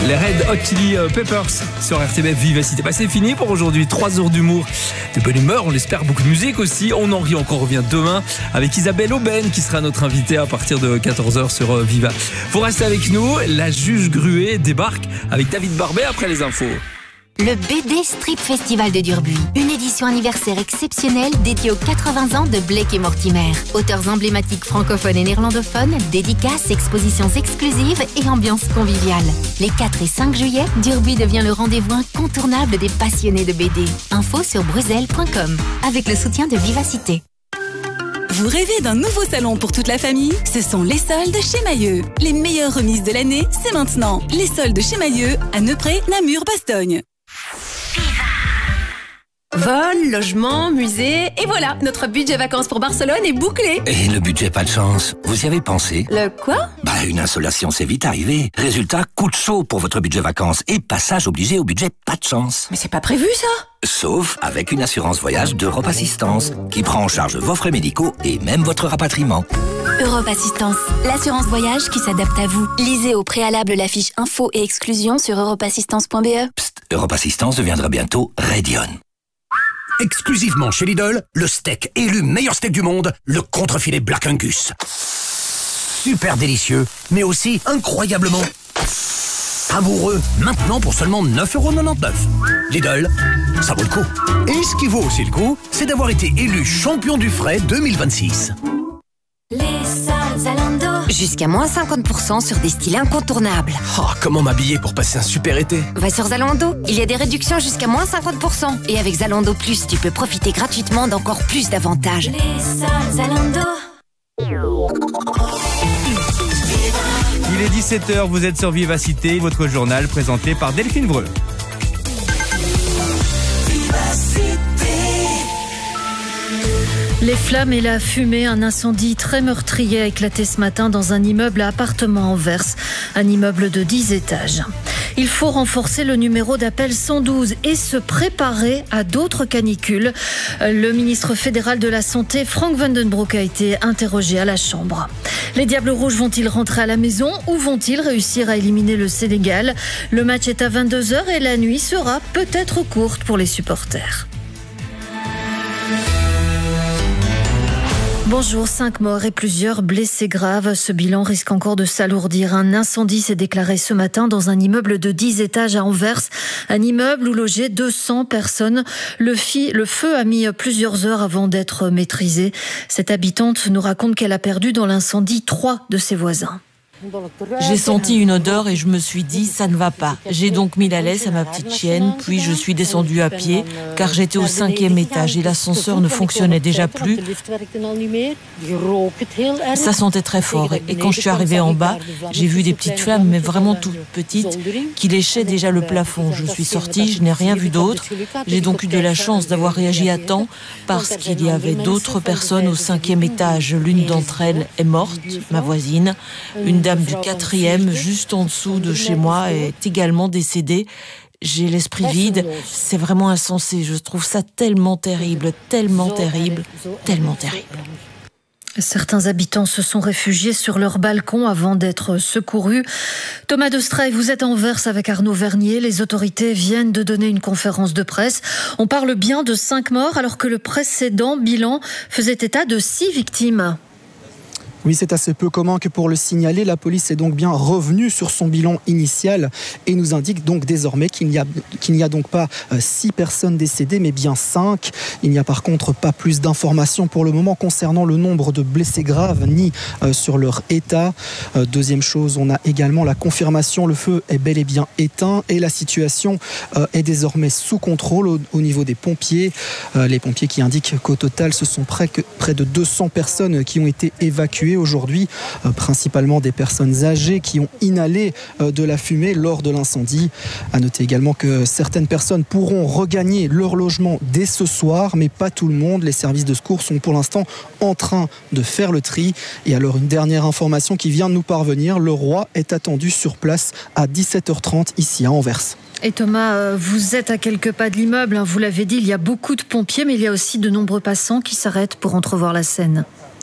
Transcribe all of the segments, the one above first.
Les Red Hot Chili Peppers sur RTBF Vivacité. C'est fini pour aujourd'hui. 3 heures d'humour, de bonne humeur, on l'espère, beaucoup de musique aussi. On en rit encore, revient demain avec Isabelle Aubène qui sera notre invitée à partir de 14h sur Viva. Vous restez avec nous, la juge Gruet débarque avec David Barbet après les infos. Le BD Strip Festival de Durbuy. Une édition anniversaire exceptionnelle dédiée aux 80 ans de Blake et Mortimer. Auteurs emblématiques francophones et néerlandophones, dédicaces, expositions exclusives et ambiance conviviale. Les 4 et 5 juillet, Durbuy devient le rendez-vous incontournable des passionnés de BD. Info sur bruxelles.com avec le soutien de Vivacité. Vous rêvez d'un nouveau salon pour toute la famille? Ce sont les soldes chez Mailleux. Les meilleures remises de l'année, c'est maintenant. Les soldes chez Mailleux à Neupré, Namur, Bastogne. Vol, logement, musée, et voilà, notre budget vacances pour Barcelone est bouclé. Et le budget pas de chance, vous y avez pensé? Le quoi? Une insolation c'est vite arrivé. Résultat, coup de chaud pour votre budget vacances et passage obligé au budget pas de chance. Mais c'est pas prévu ça? Sauf avec une assurance voyage d'Europe Assistance qui prend en charge vos frais médicaux et même votre rapatriement. Europe Assistance, l'assurance voyage qui s'adapte à vous. Lisez au préalable la fiche info et exclusion sur europeassistance.be. Psst, Europe Assistance deviendra bientôt Radion. Exclusivement chez Lidl, le steak élu meilleur steak du monde, le contrefilet Black Angus. Super délicieux, mais aussi incroyablement savoureux. Maintenant pour seulement 9,99€. Lidl, ça vaut le coup. Et ce qui vaut aussi le coup, c'est d'avoir été élu champion du frais 2026. Les soldes Zalando. Jusqu'à moins 50% sur des styles incontournables. Oh, comment m'habiller pour passer un super été? Va sur Zalando, il y a des réductions jusqu'à moins 50%. Et avec Zalando Plus, tu peux profiter gratuitement d'encore plus d'avantages. Les soldes Zalando. Il est 17h, vous êtes sur Vivacité, votre journal présenté par Delphine Breu. Les flammes et la fumée, un incendie très meurtrier a éclaté ce matin dans un immeuble à appartements à Anvers, un immeuble de 10 étages. Il faut renforcer le numéro d'appel 112 et se préparer à d'autres canicules. Le ministre fédéral de la Santé, Frank Vandenbroek, a été interrogé à la Chambre. Les Diables Rouges vont-ils rentrer à la maison ou vont-ils réussir à éliminer le Sénégal? Le match est à 22h et la nuit sera peut-être courte pour les supporters. Bonjour, 5 morts et plusieurs blessés graves. Ce bilan risque encore de s'alourdir. Un incendie s'est déclaré ce matin dans un immeuble de 10 étages à Anvers. Un immeuble où logeaient 200 personnes. Le feu a mis plusieurs heures avant d'être maîtrisé. Cette habitante nous raconte qu'elle a perdu dans l'incendie 3 de ses voisins. J'ai senti une odeur et je me suis dit ça ne va pas. J'ai donc mis la laisse à ma petite chienne, puis je suis descendue à pied car j'étais au 5e étage et l'ascenseur ne fonctionnait déjà plus. Ça sentait très fort et quand je suis arrivée en bas, j'ai vu des petites flammes mais vraiment toutes petites qui léchaient déjà le plafond. Je suis sortie, je n'ai rien vu d'autre. J'ai donc eu de la chance d'avoir réagi à temps parce qu'il y avait d'autres personnes au 5e étage. L'une d'entre elles est morte, ma voisine. Une dame du 4e, juste en dessous de chez moi, est également décédée. J'ai l'esprit vide. C'est vraiment insensé. Je trouve ça tellement terrible, tellement terrible, tellement terrible. Certains habitants se sont réfugiés sur leur balcon avant d'être secourus. Thomas Destrey, vous êtes à Anvers avec Arnaud Vernier. Les autorités viennent de donner une conférence de presse. On parle bien de 5 morts alors que le précédent bilan faisait état de 6 victimes. Oui, c'est assez peu commun que pour le signaler. La police est donc bien revenue sur son bilan initial et nous indique donc désormais qu'il n'y a donc pas 6 personnes décédées, mais bien 5. Il n'y a par contre pas plus d'informations pour le moment concernant le nombre de blessés graves ni sur leur état. Deuxième chose, on a également la confirmation, le feu est bel et bien éteint et la situation est désormais sous contrôle au niveau des pompiers. Les pompiers qui indiquent qu'au total, ce sont près de 200 personnes qui ont été évacuées aujourd'hui, principalement des personnes âgées qui ont inhalé de la fumée lors de l'incendie. À noter également que certaines personnes pourront regagner leur logement dès ce soir, mais pas tout le monde. Les services de secours sont pour l'instant en train de faire le tri. Et alors une dernière information qui vient de nous parvenir, le roi est attendu sur place à 17h30 ici à Anvers. Et Thomas, vous êtes à quelques pas de l'immeuble, vous l'avez dit, il y a beaucoup de pompiers, mais il y a aussi de nombreux passants qui s'arrêtent pour entrevoir la scène.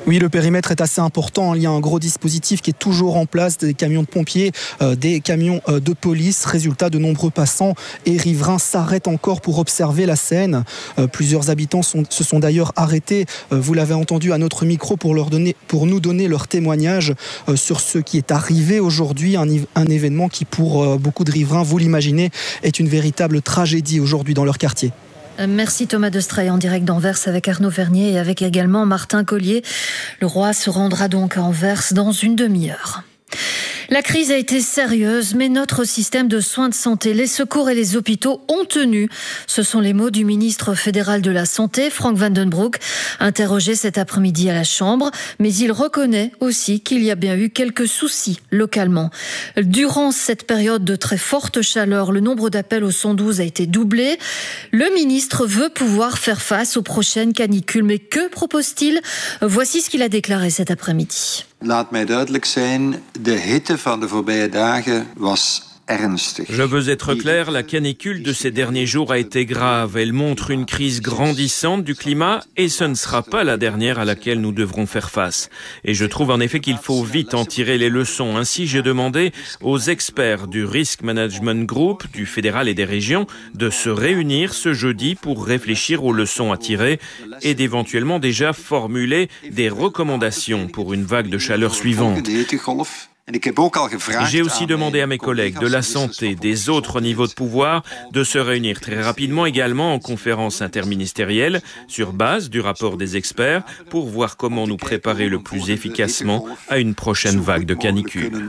Oui, le périmètre est assez important. Il y a un gros dispositif qui est toujours en place, des camions de pompiers, des camions de police. Résultat, de nombreux passants et riverains s'arrêtent encore pour observer la scène. Plusieurs habitants se sont d'ailleurs arrêtés, vous l'avez entendu à notre micro, pour nous donner leur témoignage sur ce qui est arrivé aujourd'hui. Un événement qui, pour beaucoup de riverains, vous l'imaginez, est une véritable tragédie aujourd'hui dans leur quartier. Merci Thomas Destraille en direct d'Anvers avec Arnaud Vernier et avec également Martin Collier. Le roi se rendra donc à Anvers dans une demi-heure. La crise a été sérieuse, mais notre système de soins de santé, les secours et les hôpitaux ont tenu. Ce sont les mots du ministre fédéral de la Santé, Frank Vandenbroek, interrogé cet après-midi à la Chambre. Mais il reconnaît aussi qu'il y a bien eu quelques soucis localement. Durant cette période de très forte chaleur, le nombre d'appels au 112 a été doublé. Le ministre veut pouvoir faire face aux prochaines canicules. Mais que propose-t-il ? Voici ce qu'il a déclaré cet après-midi. Laat mij duidelijk zijn, de hitte van de voorbije dagen was ernstig. Je veux être clair, la canicule de ces derniers jours a été grave. Elle montre une crise grandissante du climat et ce ne sera pas la dernière à laquelle nous devrons faire face. Et je trouve en effet qu'il faut vite en tirer les leçons. Ainsi, j'ai demandé aux experts du Risk Management Group, du fédéral et des régions, de se réunir ce jeudi pour réfléchir aux leçons à tirer et d'éventuellement déjà formuler des recommandations pour une vague de chaleur suivante. J'ai aussi demandé à mes collègues de la santé, des autres niveaux de pouvoir, de se réunir très rapidement également en conférence interministérielle sur base du rapport des experts pour voir comment nous préparer le plus efficacement à une prochaine vague de canicule.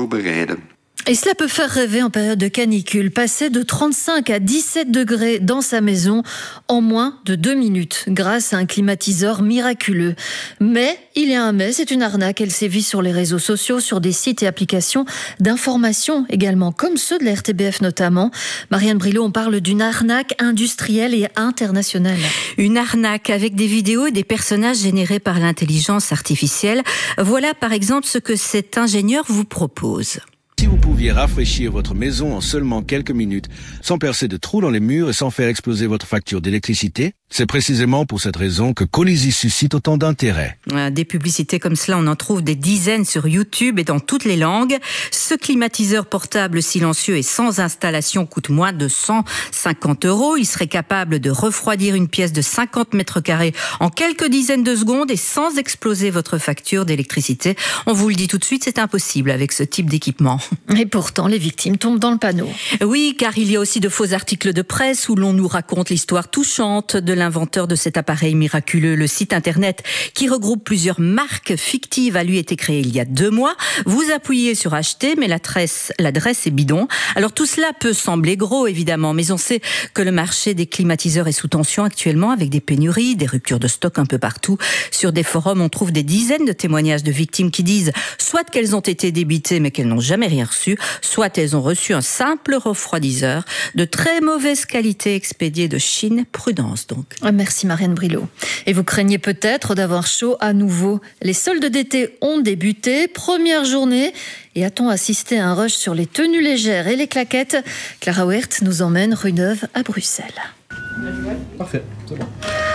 Et cela peut faire rêver en période de canicule. Passer de 35 à 17 degrés dans sa maison en moins de 2 minutes grâce à un climatiseur miraculeux. Mais, il y a un mais, c'est une arnaque. Elle sévit sur les réseaux sociaux, sur des sites et applications d'information également, comme ceux de la RTBF notamment. Marianne Brilot, on parle d'une arnaque industrielle et internationale. Une arnaque avec des vidéos et des personnages générés par l'intelligence artificielle. Voilà par exemple ce que cet ingénieur vous propose. Si vous pouviez rafraîchir votre maison en seulement quelques minutes, sans percer de trous dans les murs et sans faire exploser votre facture d'électricité, c'est précisément pour cette raison que Colizy suscite autant d'intérêt. Des publicités comme cela, on en trouve des dizaines sur YouTube et dans toutes les langues. Ce climatiseur portable silencieux et sans installation coûte moins de 150 €. Il serait capable de refroidir une pièce de 50 mètres carrés en quelques dizaines de secondes et sans exploser votre facture d'électricité. On vous le dit tout de suite, c'est impossible avec ce type d'équipement. Et pourtant, les victimes tombent dans le panneau. Oui, car il y a aussi de faux articles de presse où l'on nous raconte l'histoire touchante de l'inventeur de cet appareil miraculeux. Le site internet qui regroupe plusieurs marques fictives a lui été créé il y a 2 mois. Vous appuyez sur acheter, mais l'adresse est bidon. Alors tout cela peut sembler gros évidemment, mais on sait que le marché des climatiseurs est sous tension actuellement avec des pénuries, des ruptures de stock un peu partout. Sur des forums, on trouve des dizaines de témoignages de victimes qui disent soit qu'elles ont été débitées mais qu'elles n'ont jamais rien reçu, soit elles ont reçu un simple refroidisseur de très mauvaise qualité expédié de Chine. Prudence donc. Merci Marianne Brilot. Et vous craignez peut-être d'avoir chaud à nouveau. Les soldes d'été ont débuté, première journée, et a-t-on assisté à un rush sur les tenues légères et les claquettes ? Clara Wert nous emmène rue Neuve à Bruxelles. Parfait, c'est bon.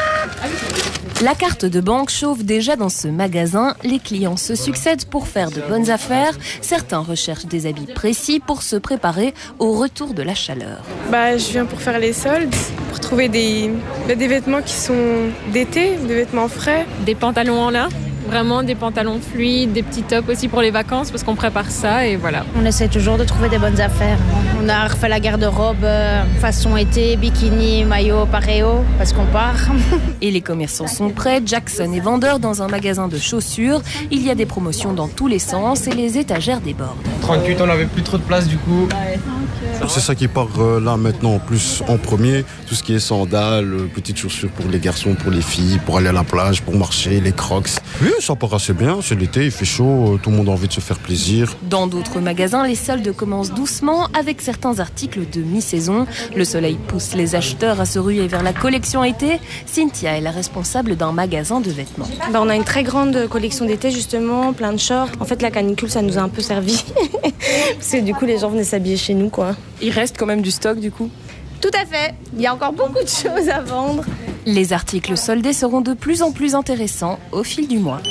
La carte de banque chauffe déjà dans ce magasin. Les clients se succèdent pour faire de bonnes affaires. Certains recherchent des habits précis pour se préparer au retour de la chaleur. Je viens pour faire les soldes, pour trouver des vêtements qui sont d'été, des vêtements frais. Des pantalons en lin, vraiment des pantalons fluides, des petits tops aussi pour les vacances parce qu'on prépare ça et voilà. On essaie toujours de trouver des bonnes affaires. On a refait la garde-robe façon été, bikini, maillot, paréo, parce qu'on part. Et les commerçants sont prêts. Jackson est vendeur dans un magasin de chaussures. Il y a des promotions dans tous les sens et les étagères débordent. 38, on n'avait plus trop de place du coup. C'est ça qui part là maintenant plus en premier. Tout ce qui est sandales, petites chaussures pour les garçons, pour les filles, pour aller à la plage, pour marcher, les crocs. Oui, ça part assez bien. C'est l'été, il fait chaud, tout le monde a envie de se faire plaisir. Dans d'autres magasins, les soldes commencent doucement avec certains articles de mi-saison. Le soleil pousse les acheteurs à se ruer vers la collection été. Cynthia est la responsable d'un magasin de vêtements. On a une très grande collection d'été justement, plein de shorts. En fait, la canicule, ça nous a un peu servi. Parce que du coup, les gens venaient s'habiller chez nous, quoi. Il reste quand même du stock du coup ? Tout à fait. Il y a encore beaucoup de choses à vendre. Les articles soldés seront de plus en plus intéressants au fil du mois.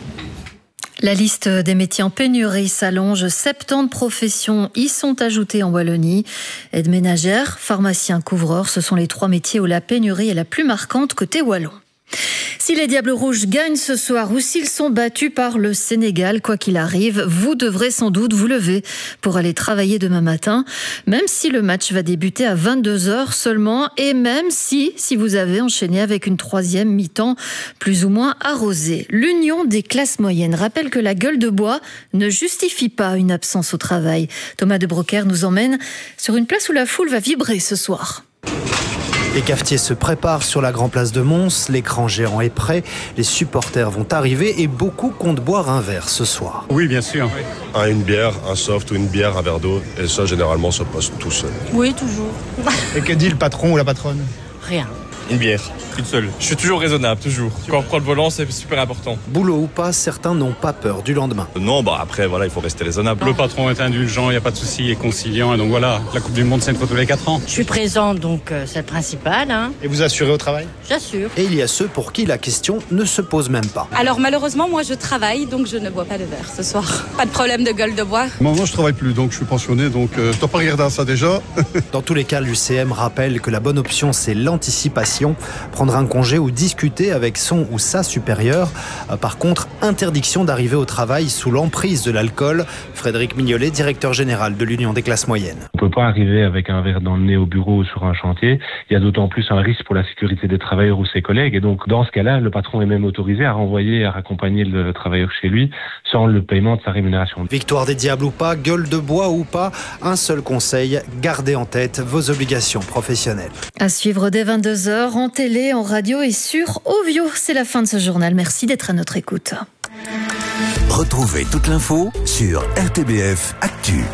La liste des métiers en pénurie s'allonge. 70 professions y sont ajoutées en Wallonie. Aide ménagère, pharmacien, couvreur, ce sont les 3 métiers où la pénurie est la plus marquante côté wallon. Si les Diables Rouges gagnent ce soir ou s'ils sont battus par le Sénégal, quoi qu'il arrive, vous devrez sans doute vous lever pour aller travailler demain matin, même si le match va débuter à 22h seulement et même si vous avez enchaîné avec une 3e mi-temps plus ou moins arrosée. L'Union des classes moyennes rappelle que la gueule de bois ne justifie pas une absence au travail. Thomas de Brocaire nous emmène sur une place où la foule va vibrer ce soir. Les cafetiers se préparent sur la grande place de Mons, l'écran géant est prêt, les supporters vont arriver et beaucoup comptent boire un verre ce soir. Oui, bien sûr. Une bière, un soft ou une bière, un verre d'eau, et ça généralement ça passe tout seul. Oui, toujours. Et que dit le patron ou la patronne? Rien. Une bière. Une seule. Je suis toujours raisonnable, toujours. Quand on prend le volant, c'est super important. Boulot ou pas, certains n'ont pas peur du lendemain. Non, après, il faut rester raisonnable. Le patron est indulgent, il n'y a pas de souci, il est conciliant. Et donc voilà, la Coupe du Monde, c'est une fois tous les 4 ans. Je suis présente, donc c'est le principal. Et vous assurez au travail? J'assure. Et il y a ceux pour qui la question ne se pose même pas. Alors malheureusement, moi je travaille, donc je ne bois pas de verre ce soir. Pas de problème de gueule de bois. Moi, je travaille plus, donc je suis pensionné, donc je dois pas regarder à ça déjà. Dans tous les cas, l'UCM rappelle que la bonne option, c'est l'anticipation. Prendre un congé ou discuter avec son ou sa supérieure. Par contre, interdiction d'arriver au travail sous l'emprise de l'alcool. Frédéric Mignolet, directeur général de l'Union des classes moyennes. On ne peut pas arriver avec un verre dans le nez au bureau ou sur un chantier. Il y a d'autant plus un risque pour la sécurité des travailleurs ou ses collègues. Et donc, dans ce cas-là, le patron est même autorisé à renvoyer, à raccompagner le travailleur chez lui sans le paiement de sa rémunération. Victoire des Diables ou pas, gueule de bois ou pas, un seul conseil, gardez en tête vos obligations professionnelles. À suivre dès 22h en télé, en radio et sur Ovio. C'est la fin de ce journal. Merci d'être à notre écoute. Retrouvez toute l'info sur RTBF Actu.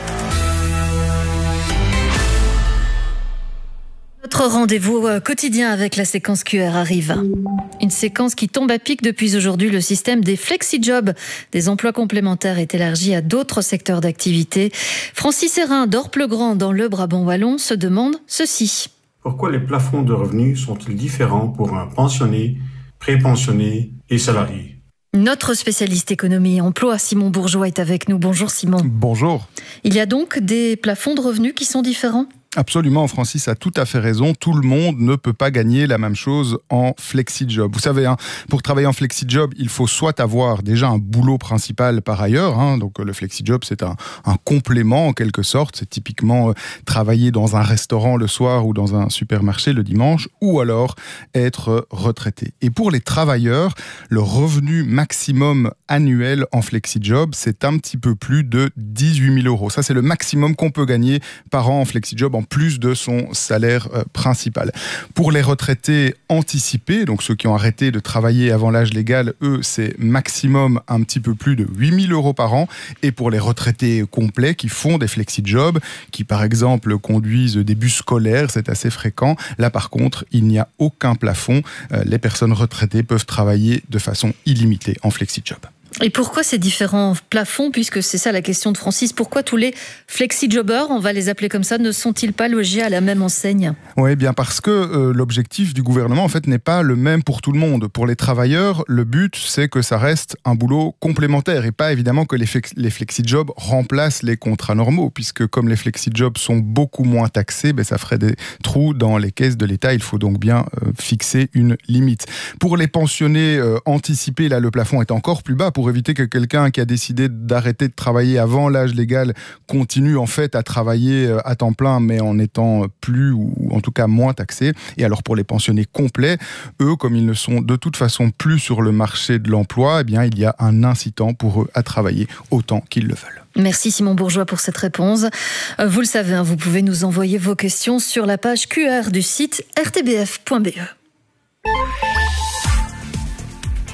Notre rendez-vous quotidien avec la séquence QR arrive. Une séquence qui tombe à pic depuis aujourd'hui. Le système des flexi-jobs, des emplois complémentaires, est élargi à d'autres secteurs d'activité. Francis Hérin d'Orplegrand dans le Brabant wallon se demande ceci. Pourquoi les plafonds de revenus sont-ils différents pour un pensionné, pré-pensionné et salarié ? Notre spécialiste économie et emploi, Simon Bourgeois, est avec nous. Bonjour Simon. Bonjour. Il y a donc des plafonds de revenus qui sont différents ? Absolument, Francis a tout à fait raison. Tout le monde ne peut pas gagner la même chose en flexi-job. Vous savez, pour travailler en flexi-job, il faut soit avoir déjà un boulot principal par ailleurs. Donc le flexi-job, c'est un complément en quelque sorte. C'est typiquement travailler dans un restaurant le soir ou dans un supermarché le dimanche, ou alors être retraité. Et pour les travailleurs, le revenu maximum annuel en flexi-job, c'est un petit peu plus de 18 000 €. Ça, c'est le maximum qu'on peut gagner par an en flexi-job, en plus de son salaire principal. Pour les retraités anticipés, donc ceux qui ont arrêté de travailler avant l'âge légal, eux, c'est maximum un petit peu plus de 8 000 € par an. Et pour les retraités complets qui font des flexi-jobs, qui par exemple conduisent des bus scolaires, c'est assez fréquent. Là par contre, il n'y a aucun plafond. Les personnes retraitées peuvent travailler de façon illimitée en flexi-job. Et pourquoi ces différents plafonds, puisque c'est ça la question de Francis, pourquoi tous les flexi-jobbers, on va les appeler comme ça, ne sont-ils pas logés à la même enseigne ? Oui, bien parce que l'objectif du gouvernement en fait n'est pas le même pour tout le monde. Pour les travailleurs, le but c'est que ça reste un boulot complémentaire et pas évidemment que les flexi-jobs remplacent les contrats normaux, puisque comme les flexi-jobs sont beaucoup moins taxés, ça ferait des trous dans les caisses de l'État. Il faut donc bien fixer une limite. Pour les pensionnés anticipés, là le plafond est encore plus bas, pour éviter que quelqu'un qui a décidé d'arrêter de travailler avant l'âge légal continue en fait à travailler à temps plein mais en étant plus ou en tout cas moins taxé. Et alors pour les pensionnés complets, eux comme ils ne sont de toute façon plus sur le marché de l'emploi, il y a un incitant pour eux à travailler autant qu'ils le veulent. Merci Simon Bourgeois pour cette réponse. Vous le savez, vous pouvez nous envoyer vos questions sur la page QR du site rtbf.be.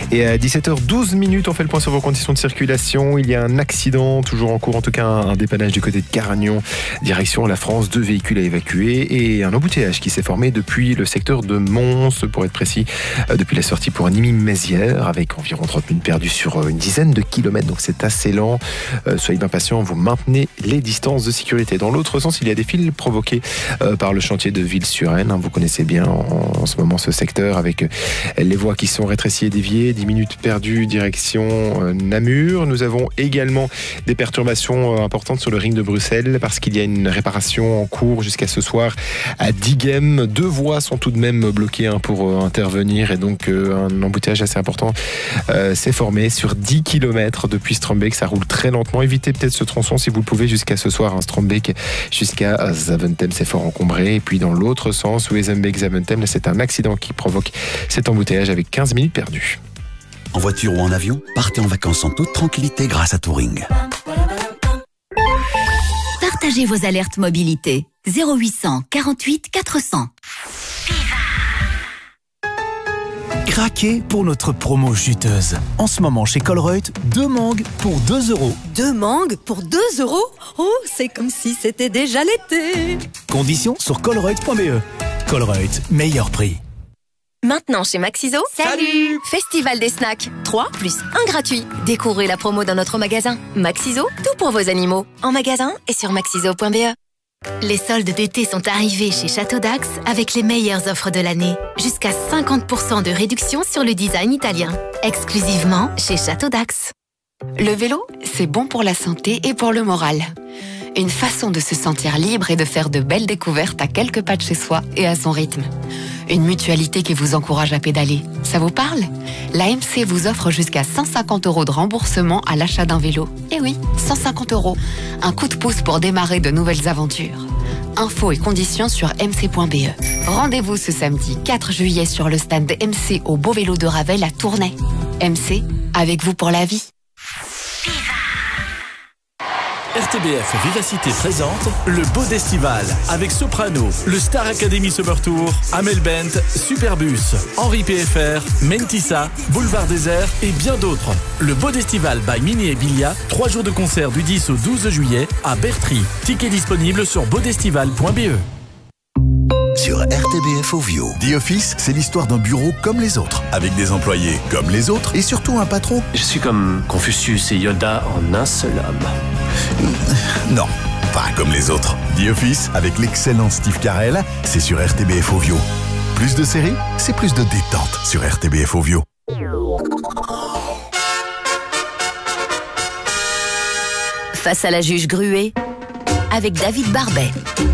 Et à 17h12, on fait le point sur vos conditions de circulation. Il y a un accident, toujours en cours, en tout cas un dépannage du côté de Caragnon, direction la France. 2 véhicules à évacuer et un embouteillage qui s'est formé depuis le secteur de Mons, pour être précis, depuis la sortie pour Nîmes-Mézières, avec environ 30 minutes perdues sur une dizaine de kilomètres. Donc c'est assez lent. Soyez bien patients, vous maintenez les distances de sécurité. Dans l'autre sens, il y a des files provoquées par le chantier de Ville-sur-Aisne. Vous connaissez bien en ce moment ce secteur, avec les voies qui sont rétrécies et déviées. 10 minutes perdues direction Namur. Nous avons également des perturbations importantes sur le ring de Bruxelles parce qu'il y a une réparation en cours jusqu'à ce soir à Diegem. 2 voies sont tout de même bloquées pour intervenir et donc un embouteillage assez important s'est formé sur 10 km depuis Strombeek. Ça roule très lentement. Évitez peut-être ce tronçon si vous le pouvez jusqu'à ce soir. Strombeek jusqu'à Zaventem, c'est fort encombré. Et puis dans l'autre sens, Wezenbeek-Zaventem, c'est un accident qui provoque cet embouteillage avec 15 minutes perdues. En voiture ou en avion, partez en vacances en toute tranquillité grâce à Touring. Partagez vos alertes mobilité. 0800 48 400. Craquez pour notre promo chuteuse. En ce moment chez Colruyt, 2 mangues pour 2 €. 2 mangues pour 2 €? Oh, c'est comme si c'était déjà l'été. Conditions sur colruyt.be. Colruyt, meilleur prix. Maintenant chez Maxiso, salut! Festival des snacks, 3 plus 1 gratuit. Découvrez la promo dans notre magasin. Maxiso, tout pour vos animaux. En magasin et sur maxiso.be. Les soldes d'été sont arrivés chez Château d'Axe avec les meilleures offres de l'année. Jusqu'à 50% de réduction sur le design italien. Exclusivement chez Château d'Axe. Le vélo, c'est bon pour la santé et pour le moral. Une façon de se sentir libre et de faire de belles découvertes à quelques pas de chez soi et à son rythme. Une mutualité qui vous encourage à pédaler. Ça vous parle? L'AMC vous offre jusqu'à 150 € de remboursement à l'achat d'un vélo. Eh oui, 150 €. Un coup de pouce pour démarrer de nouvelles aventures. Infos et conditions sur mc.be. Rendez-vous ce samedi 4 juillet sur le stand MC au Beau Vélo de Ravel à Tournai. MC, avec vous pour la vie. RTBF Vivacité présente le Bodestival avec Soprano, le Star Academy Summer Tour, Amel Bent, Superbus, Henri PFR, Mentissa, Boulevard Désert et bien d'autres. Le Bodestival by Mini et Bilia, 3 jours de concert du 10 au 12 juillet à Bertry. Tickets disponibles sur bodestival.be. Sur RTBF Ovio. The Office, c'est l'histoire d'un bureau comme les autres, avec des employés comme les autres et surtout un patron. Je suis comme Confucius et Yoda en un seul homme. Non, pas comme les autres. The Office, avec l'excellent Steve Carell, c'est sur RTBF Ovio. Plus de séries, c'est plus de détente sur RTBF Ovio. Face à la juge Gruet, avec David Barbet.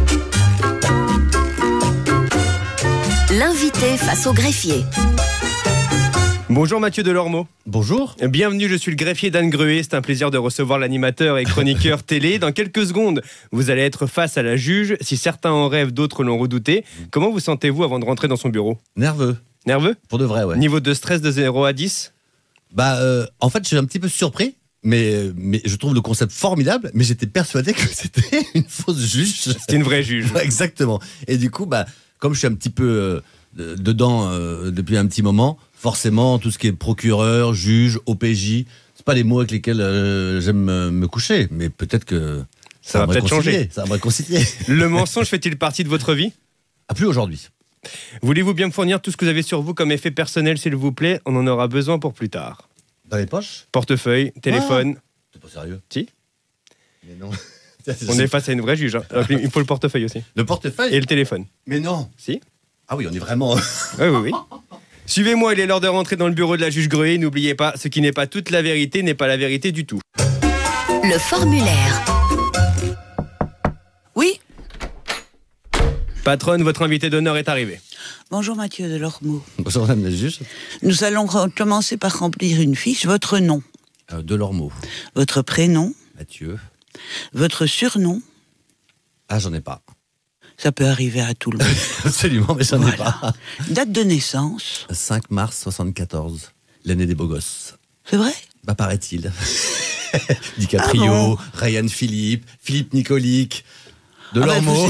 L'invité face au greffier. Bonjour Mathieu Delormeau. Bonjour. Bienvenue, je suis le greffier d'Anne Gruet. C'est un plaisir de recevoir l'animateur et chroniqueur télé. Dans quelques secondes, vous allez être face à la juge. Si certains en rêvent, d'autres l'ont redouté. Comment vous sentez-vous avant de rentrer dans son bureau? Nerveux. Nerveux? Pour de vrai, ouais. Niveau de stress de 0 à 10? En fait, je suis un petit peu surpris. Mais je trouve le concept formidable, mais j'étais persuadé que c'était une fausse juge. C'était une vraie juge. Exactement. Et du coup, comme je suis un petit peu dedans depuis un petit moment, forcément, tout ce qui est procureur, juge, OPJ, c'est pas les mots avec lesquels j'aime me coucher, mais peut-être que ça va peut-être changer. Ça va me réconcilier. Le mensonge fait-il partie de votre vie? Plus aujourd'hui. Voulez-vous bien me fournir tout ce que vous avez sur vous comme effet personnel, s'il vous plaît? On en aura besoin pour plus tard. Dans les poches? Portefeuille, téléphone. C'est pas sérieux? Si. Mais non. On est face à une vraie juge. Hein. Donc, il faut le portefeuille aussi. Le portefeuille? Et le téléphone. Mais non. Si. Ah oui, on est vraiment... Oui. Suivez-moi, il est l'heure de rentrer dans le bureau de la juge Gruet. N'oubliez pas, ce qui n'est pas toute la vérité n'est pas la vérité du tout. Le formulaire. Oui. Patronne, votre invité d'honneur est arrivé. Bonjour Mathieu Delormeau. Bonjour Madame la juge. Nous allons commencer par remplir une fiche. Votre nom? Delormeau. Votre prénom? Mathieu. Votre surnom? Ah, j'en ai pas. Ça peut arriver à tout le monde. Absolument, mais j'en ai pas. Date de naissance? 5 mars 74, l'année des beaux gosses. C'est vrai? Paraît-il. DiCaprio, Ryan Philippe, Philippe Nicolic, Delormeau.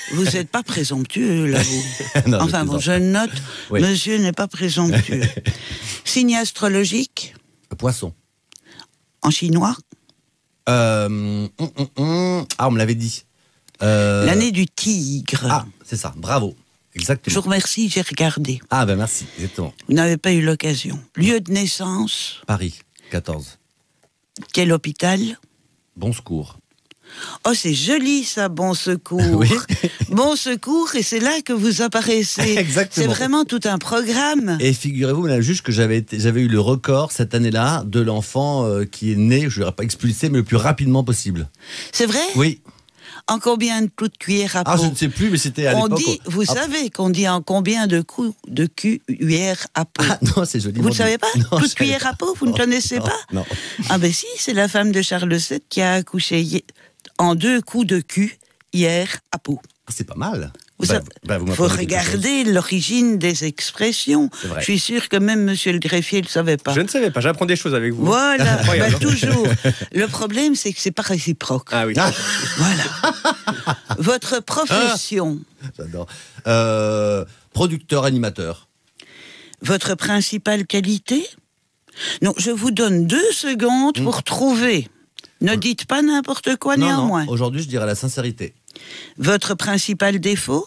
Vous n'êtes pas présomptueux, là, vous. Non, enfin, bon, je note, Oui. monsieur n'est pas présomptueux. Signe astrologique, Poisson. en chinois, Ah, on me l'avait dit. l'année du tigre. Ah, c'est ça, bravo. Exactement. Je vous remercie, j'ai regardé. Ah, ben merci, exactement. Vous n'avez pas eu l'occasion. Lieu de naissance, Paris, 14. quel hôpital? Bon secours. Oh, c'est joli ça, Bon Secours. Oui. Bon Secours, et c'est là que vous apparaissez. Exactement. C'est vraiment tout un programme. Et figurez-vous, madame la juge, que j'avais eu le record cette année-là de l'enfant qui est né, je ne l'aurais pas expulsé, mais le plus rapidement possible. C'est vrai? Oui. En combien de coups de cuillère à peau? Ah, je ne sais plus, mais c'était à On l'époque. dit, vous savez qu'on dit en combien de coups de cuillère à peau? Ah non, c'est joli. Vous ne savez pas? Non, Coup je de savais cuillère à peau, vous ne connaissez pas? Non. Ah ben si, c'est la femme de Charles VII qui a accouché en 2 coups de cul hier à peau. Ah, c'est pas mal. Il vous faut m'apprenez quelque regarder l'origine des expressions. C'est vrai. Je suis sûr que même monsieur le greffier ne le savait pas. Je ne savais pas, j'apprends des choses avec vous. Voilà, Incroyable, bah, hein. toujours. Le problème, c'est que c'est pas réciproque. Ah oui. Voilà. Votre profession, J'adore. Producteur, animateur. votre principale qualité? Non, je vous donne 2 secondes pour trouver. Ne dites pas n'importe quoi Non, néanmoins. non, aujourd'hui, je dirais la sincérité. Votre principal défaut?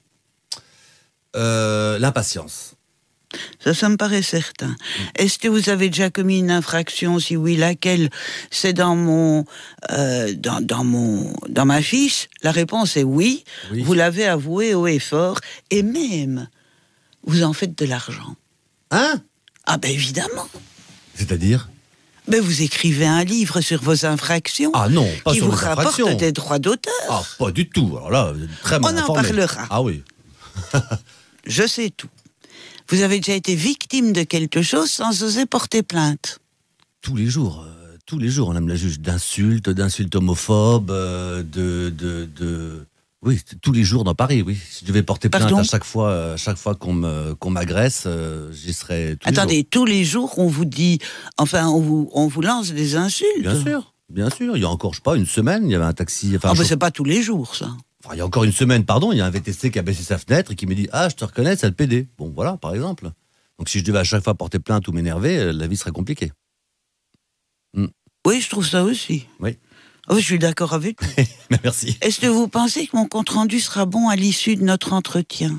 L'impatience. Ça me paraît certain. Est-ce que vous avez déjà commis une infraction? Si oui, laquelle? C'est dans ma fiche. La réponse est oui. Vous l'avez avoué haut et fort. Et même, vous en faites de l'argent. Hein? Ah ben évidemment. C'est-à-dire? Ben vous écrivez un livre sur vos infractions. Ah non, pas qui sur vous les rapporte infractions. des droits d'auteur. Ah, pas du tout. Alors là, vous êtes très mal On en informé. parlera. Ah oui. Je sais tout. Vous avez déjà été victime de quelque chose sans oser porter plainte. Tous les jours, on la juge d'insultes homophobes, oui, tous les jours dans Paris, oui. Si je devais porter plainte Pardon à chaque fois qu'on m'agresse, j'y serais tous les Attendez, jours. tous les jours, on vous dit, enfin, on vous lance des insultes. Bien sûr. Il y a encore, je sais pas, une semaine, il y avait un taxi. Enfin, Ah ben c'est pas tous les jours, ça. il y a encore une semaine, pardon, il y a un VTC qui a baissé sa fenêtre et qui me dit « Ah, je te reconnais, c'est le PD ». Bon, voilà, par exemple. Donc si je devais à chaque fois porter plainte ou m'énerver, la vie serait compliquée. Oui, je trouve ça aussi. Oui. Oh, je suis d'accord avec vous. Merci. Est-ce que vous pensez que mon compte-rendu sera bon à l'issue de notre entretien?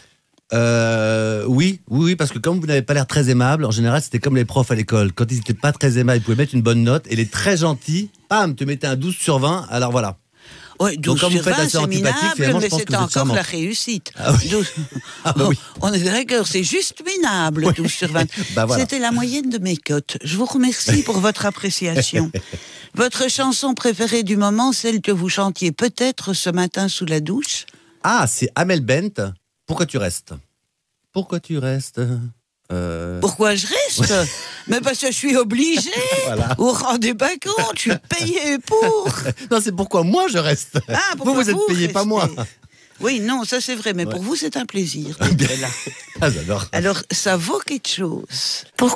Oui, parce que comme vous n'avez pas l'air très aimable, en général, c'était comme les profs à l'école. Quand ils n'étaient pas très aimables, ils pouvaient mettre une bonne note, et les très gentils, bam, te mettaient un 12 sur 20, alors voilà. Oui, 12 Donc, comme sur vous faites 20, assez c'est antipathique, minable, finalement, je mais pense c'est que vous êtes encore charmante. la réussite. Ah oui. 12. Ah bah oui. On est d'accord, c'est juste minable, 12 sur 20. Bah voilà. C'était la moyenne de mes cotes. Je vous remercie pour votre appréciation. Votre chanson préférée du moment, celle que vous chantiez peut-être ce matin sous la douche? Ah, c'est Amel Bent. Pourquoi tu restes? Pourquoi tu restes? Pourquoi je reste? Mais parce que je suis obligée. Voilà. Vous vous rendez pas compte, je suis payée pour. Non, c'est pourquoi moi je reste. Ah, pourquoi vous êtes payé, pas moi. Oui, non, ça c'est vrai, mais pour vous c'est un plaisir Bien. d'être là. Ah, j'adore. Alors, ça vaut quelque chose. Pourquoi